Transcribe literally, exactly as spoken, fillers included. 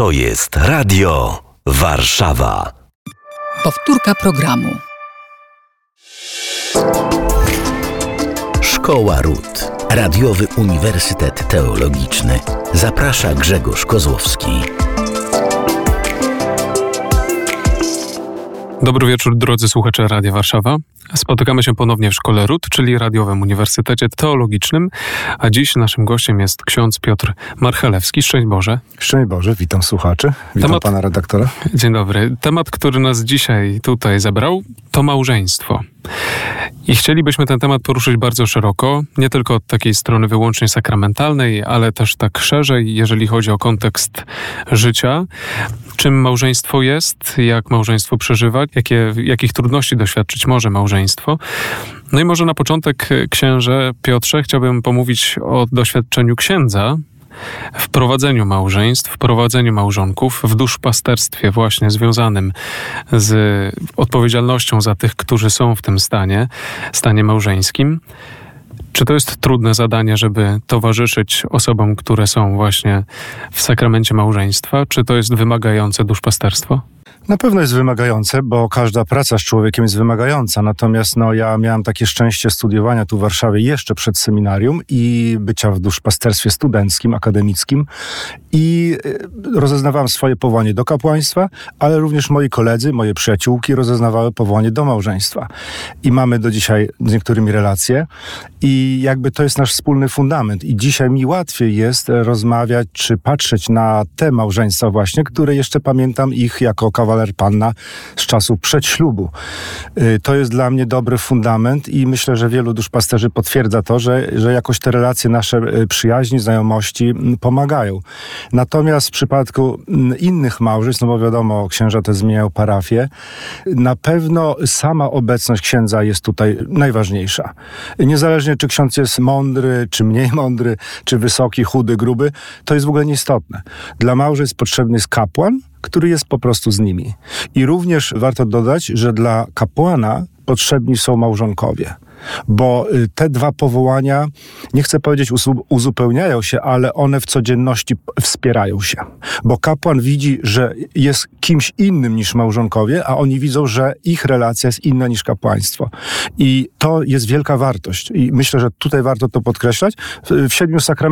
To jest Radio Warszawa. Powtórka programu. Szkoła Ród. Radiowy Uniwersytet Teologiczny. Zaprasza Grzegorz Kozłowski. Dobry wieczór, drodzy słuchacze Radia Warszawa. Spotykamy się ponownie w Szkole Ród, czyli Radiowym Uniwersytecie Teologicznym, a dziś naszym gościem jest ksiądz Piotr Marchelewski. Szczęść Boże. Szczęść Boże, witam słuchaczy, witam Temat... pana redaktora. Dzień dobry. Temat, który nas dzisiaj tutaj zebrał, to małżeństwo. I chcielibyśmy ten temat poruszyć bardzo szeroko, nie tylko od takiej strony wyłącznie sakramentalnej, ale też tak szerzej, jeżeli chodzi o kontekst życia. Czym małżeństwo jest, jak małżeństwo przeżywać, jakie, jakich trudności doświadczyć może małżeństwo. No i może na początek, księże Piotrze, chciałbym pomówić o doświadczeniu księdza w prowadzeniu małżeństw, w prowadzeniu małżonków, w duszpasterstwie właśnie związanym z odpowiedzialnością za tych, którzy są w tym stanie, stanie małżeńskim. Czy to jest trudne zadanie, żeby towarzyszyć osobom, które są właśnie w sakramencie małżeństwa? Czy to jest wymagające duszpasterstwo? Na pewno jest wymagające, bo każda praca z człowiekiem jest wymagająca. Natomiast no, ja miałem takie szczęście studiowania tu w Warszawie jeszcze przed seminarium i bycia w duszpasterstwie studenckim, akademickim i rozeznawałem swoje powołanie do kapłaństwa, ale również moi koledzy, moje przyjaciółki rozeznawały powołanie do małżeństwa. I mamy do dzisiaj z niektórymi relacje i jakby to jest nasz wspólny fundament. I dzisiaj mi łatwiej jest rozmawiać czy patrzeć na te małżeństwa właśnie, które jeszcze pamiętam ich jako kawaler panna z czasów przedślubu. To jest dla mnie dobry fundament i myślę, że wielu duszpasterzy potwierdza to, że, że jakoś te relacje nasze przyjaźni, znajomości pomagają. Natomiast w przypadku innych małżeństw, no bo wiadomo, księża te zmieniają parafię, na pewno sama obecność księdza jest tutaj najważniejsza. Niezależnie czy ksiądz jest mądry, czy mniej mądry, czy wysoki, chudy, gruby, to jest w ogóle nieistotne. Dla małżeństw potrzebny jest kapłan, który jest po prostu z nimi. I również warto dodać, że dla kapłana potrzebni są małżonkowie. Bo te dwa powołania, nie chcę powiedzieć uzupełniają się, ale one w codzienności wspierają się. Bo kapłan widzi, że jest kimś innym niż małżonkowie, a oni widzą, że ich relacja jest inna niż kapłaństwo. I to jest wielka wartość. I myślę, że tutaj warto to podkreślać. W siedmiu sakramentach